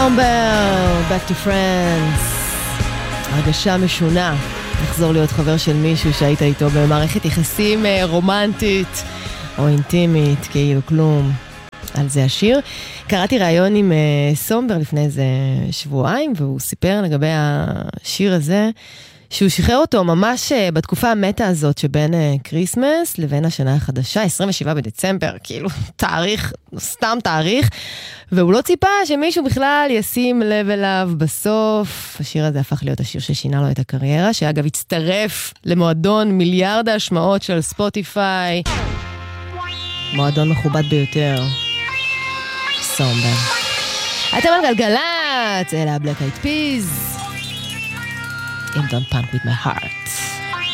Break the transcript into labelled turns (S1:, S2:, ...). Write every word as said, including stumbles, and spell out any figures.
S1: סומבר, Back to Friends. הרגשה משונה, לחזור להיות חבר של מישהו שהיית איתו במערכת יחסים רומנטית או אינטימית, כאילו כלום. על זה השיר. קראתי ראיון עם סומבר לפני איזה שבועיים, והוא סיפר לגבי השיר הזה, שהוא שחרר אותו ממש בתקופה המתה הזאת שבין קריסמס לבין השנה החדשה, עשרים ושבעה בדצמבר, כאילו תאריך, סתם תאריך, והוא לא ציפה שמישהו בכלל ישים לב אליו בסוף. השיר הזה הפך להיות השיר ששינה לו את הקריירה, שאגב הצטרף למועדון מיליארד ההשמעות של ספוטיפיי, מועדון מכובד ביותר. סומבר. אתם על גלגלת, אלה הבלק אייד פיז. עם Don't Punk With My Heart.